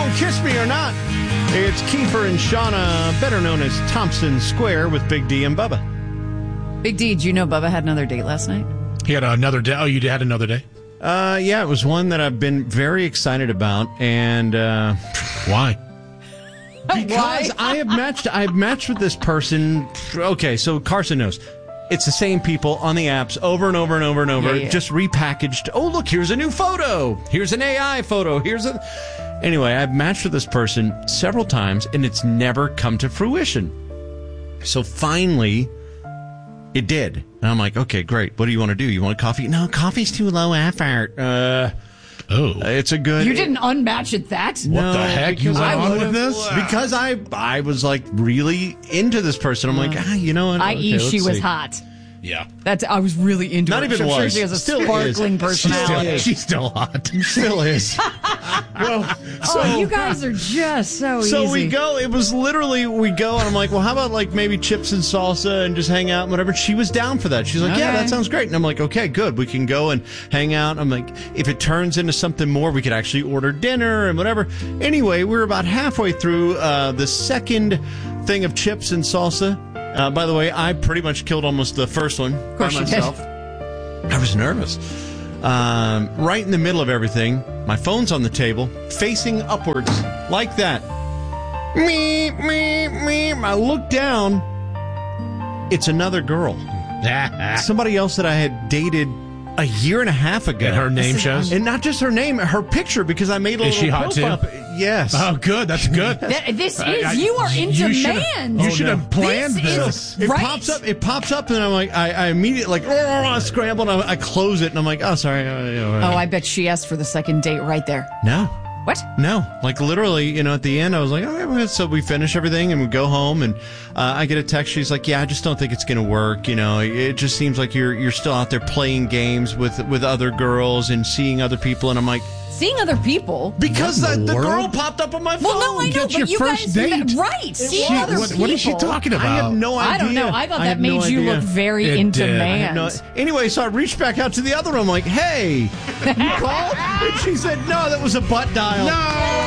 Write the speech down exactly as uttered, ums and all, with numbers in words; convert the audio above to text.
Kiss Me or Not. It's Kiefer and Shauna, better known as Thompson Square, with Big D and Bubba. Big D, did you know Bubba had another date last night? He had another day. Oh, you had another day? Uh, yeah, it was one that I've been very excited about, and uh, why? Because I have matched. I've matched with this person. Okay, so Carson knows. It's the same people on the apps over and over and over and over, yeah, yeah. just repackaged. Oh, look, here's a new photo. Here's an A I photo. Here's a... Anyway, I've matched with this person several times, and it's never come to fruition. So finally, it did. And I'm like, okay, great. What do you want to do? You want coffee? No, coffee's too low effort. Uh... Oh, it's a good. You didn't unmatch at that? What no, the heck? You went I on would've- with this? Because I I was like really into this person. I'm like, ah, you know what? that is, Okay, she let's was see. hot. Yeah. That's I was really into Not her. even I'm sure was. she has a Still sparkling is. personality. She's still hot. Still is. Well, so Oh, you guys are just so, easy. so we go. It was literally we go, and I'm like, well, how about like maybe chips and salsa and just hang out and whatever. She was down for that. She's like, yeah, Okay. that sounds great. And I'm like, okay, good. We can go and hang out. I'm like, if it turns into something more, we could actually order dinner and whatever. Anyway, we were about halfway through uh, the second thing of chips and salsa. Uh, by the way, I pretty much killed almost the first one Of course by you did. myself. I was nervous. Um, right in the middle of everything, my phone's on the table, facing upwards, like that. Me, me, me. I look down. It's another girl. Somebody else that I had dated a year and a half ago. And her name shows? And not just her name, her picture, because I made a Is little she hot profile too? pi- Yes. Oh, good. That's good. Th- this is I- I- you are in you should've- demand. You should no. have planned This is- this. It Right? pops up. It pops up, and I'm like, I, I immediately like, oh, I scramble, and I, I close it, and I'm like, oh, sorry. Uh, you know, Oh, I bet she asked for the second date right there. no. What? No, like literally, you know, at the end, I was like, all right, well, so we finish everything and we go home, and uh, I get a text. She's like, yeah, I just don't think it's going to work. You know, it just seems like you're you're still out there playing games with with other girls and seeing other people, and I'm like, Seeing other people. because What the, in the the girl world? popped up on my phone. Well, no, I know, Get your but you first guys date. right? Seeing She- other what, people. what is she talking about? I have no idea. I don't know. I thought I that have made no you idea. look very It in did. I demand. No, anyway, so I reached back out to the other one. I'm like, hey, you called? And she said, no, that was a butt dial. No!